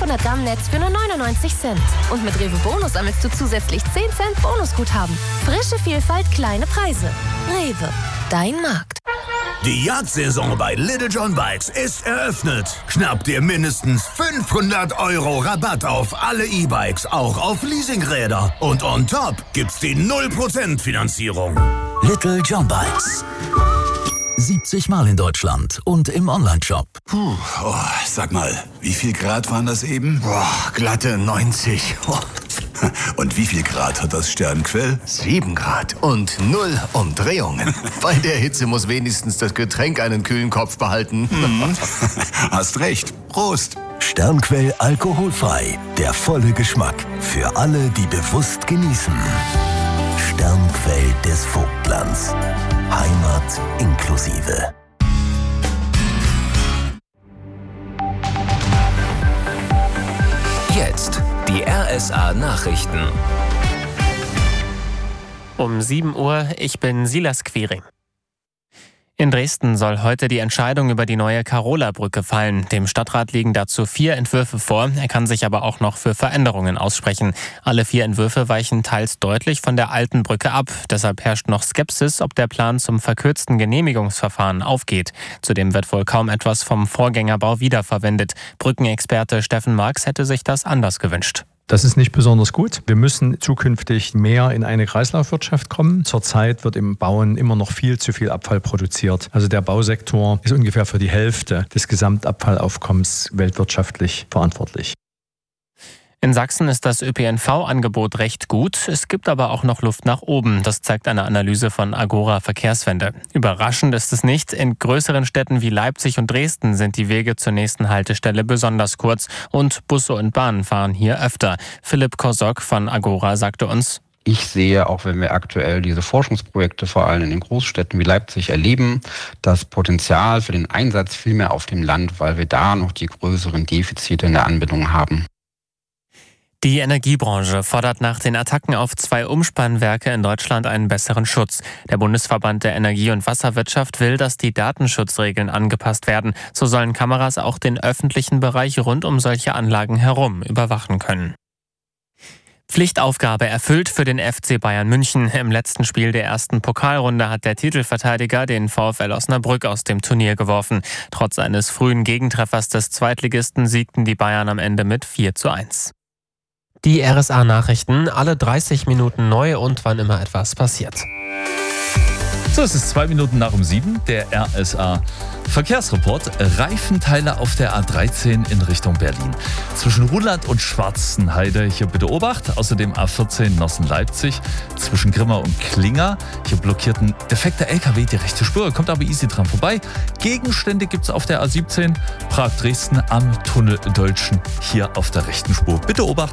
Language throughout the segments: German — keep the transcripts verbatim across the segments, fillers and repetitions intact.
fünfhundert Gramm Netz für nur neunundneunzig Cent. Und mit Rewe Bonus sammelst du zusätzlich zehn Cent Bonusguthaben. Frische Vielfalt, kleine Preise. Rewe, dein Markt. Die Jagdsaison bei Little John Bikes ist eröffnet. Schnapp dir mindestens fünfhundert Euro Rabatt auf alle E-Bikes, auch auf Leasingräder. Und on top gibt's die null Prozent Finanzierung. Little John Bikes. siebzig Mal in Deutschland und im Onlineshop. Puh, oh, sag mal, wie viel Grad waren das eben? Boah, glatte neunzig. Oh. Und wie viel Grad hat das Sternquell? Sieben Grad und null Umdrehungen. Bei der Hitze muss wenigstens das Getränk einen kühlen Kopf behalten. Mhm. Hast recht. Prost. Sternquell alkoholfrei. Der volle Geschmack. Für alle, die bewusst genießen. Sternquell des Vogtlands. Heimat inklusive. Jetzt die R S A-Nachrichten. Um sieben Uhr, ich bin Silas Quiring. In Dresden soll heute die Entscheidung über die neue Karola-Brücke fallen. Dem Stadtrat liegen dazu vier Entwürfe vor. Er kann sich aber auch noch für Veränderungen aussprechen. Alle vier Entwürfe weichen teils deutlich von der alten Brücke ab. Deshalb herrscht noch Skepsis, ob der Plan zum verkürzten Genehmigungsverfahren aufgeht. Zudem wird wohl kaum etwas vom Vorgängerbau wiederverwendet. Brückenexperte Steffen Marx hätte sich das anders gewünscht. Das ist nicht besonders gut. Wir müssen zukünftig mehr in eine Kreislaufwirtschaft kommen. Zurzeit wird im Bauen immer noch viel zu viel Abfall produziert. Also der Bausektor ist ungefähr für die Hälfte des Gesamtabfallaufkommens weltwirtschaftlich verantwortlich. In Sachsen ist das Ö P N V-Angebot recht gut. Es gibt aber auch noch Luft nach oben. Das zeigt eine Analyse von Agora Verkehrswende. Überraschend ist es nicht. In größeren Städten wie Leipzig und Dresden sind die Wege zur nächsten Haltestelle besonders kurz. Und Busse und Bahnen fahren hier öfter. Philipp Korsok von Agora sagte uns: Ich sehe, auch wenn wir aktuell diese Forschungsprojekte vor allem in den Großstädten wie Leipzig erleben, das Potenzial für den Einsatz viel mehr auf dem Land, weil wir da noch die größeren Defizite in der Anbindung haben. Die Energiebranche fordert nach den Attacken auf zwei Umspannwerke in Deutschland einen besseren Schutz. Der Bundesverband der Energie- und Wasserwirtschaft will, dass die Datenschutzregeln angepasst werden. So sollen Kameras auch den öffentlichen Bereich rund um solche Anlagen herum überwachen können. Pflichtaufgabe erfüllt für den F C Bayern München. Im letzten Spiel der ersten Pokalrunde hat der Titelverteidiger den VfL Osnabrück aus dem Turnier geworfen. Trotz eines frühen Gegentreffers des Zweitligisten siegten die Bayern am Ende mit vier zu eins. Die R S A-Nachrichten, alle dreißig Minuten neu und wann immer etwas passiert. So, es ist zwei Minuten nach um sieben, der R S A Verkehrsreport. Reifenteile auf der A dreizehn in Richtung Berlin. Zwischen Ruhland und Schwarzenheide, hier bitte Obacht. Außerdem A vierzehn Nossen-Leipzig. Zwischen Grimma und Klinger, hier blockiert ein defekter L K W die rechte Spur. Kommt aber easy dran vorbei. Gegenstände gibt es auf der A siebzehn Prag-Dresden am Tunnel Deutschen, hier auf der rechten Spur. Bitte Obacht.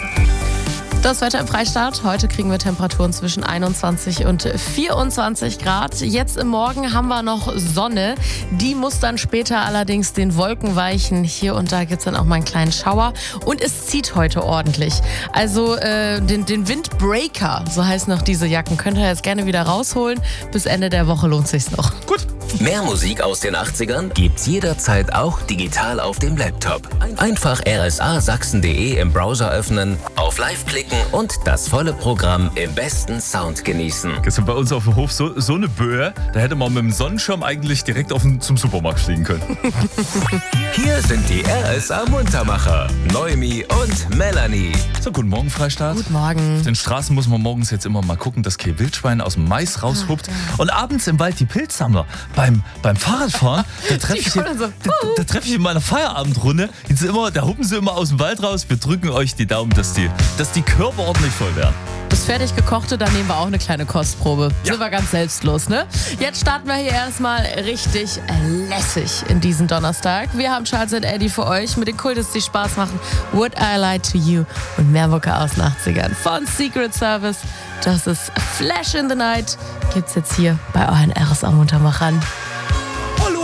Das Wetter im Freistaat. Heute kriegen wir Temperaturen zwischen einundzwanzig und vierundzwanzig Grad. Jetzt im Morgen haben wir noch Sonne. Die muss dann später allerdings den Wolken weichen. Hier und da gibt es dann auch mal einen kleinen Schauer. Und es zieht heute ordentlich. Also äh, den, den Windbreaker, so heißen noch diese Jacken, könnt ihr jetzt gerne wieder rausholen. Bis Ende der Woche lohnt sich's noch. Gut. Mehr Musik aus den achtzigern gibt's jederzeit auch digital auf dem Laptop. Einfach r s a sachsen punkt d e im Browser öffnen, auf Live klicken und das volle Programm im besten Sound genießen. Gestern bei uns auf dem Hof so, so eine Böe, da hätte man mit dem Sonnenschirm eigentlich direkt auf den, zum Supermarkt fliegen können. Hier sind die R S A-Muntermacher, Noemi und Melanie. So, guten Morgen, Freistaat. Guten Morgen. Auf den Straßen muss man morgens jetzt immer mal gucken, dass kein Wildschwein aus dem Mais raushuppt. Ah, und abends im Wald die Pilzsammler. Beim, beim Fahrradfahren, da treffe ich, so, da, da treff ich in meiner Feierabendrunde, jetzt immer, da hupen sie immer aus dem Wald raus. Wir drücken euch die Daumen, dass die, dass die Körper ordentlich voll werden. Das fertig gekochte, da nehmen wir auch eine kleine Kostprobe. Ja. Sind wir ganz selbstlos, ne? Jetzt starten wir hier erstmal richtig lässig in diesen Donnerstag. Wir haben Charles und Eddie für euch mit den Kultis, die Spaß machen. Would I Lie to You und mehr Mucke aus den achtzigern von Secret Service. Das ist Flash in the Night. Gibt's jetzt hier bei euren R S A-Muntermachern.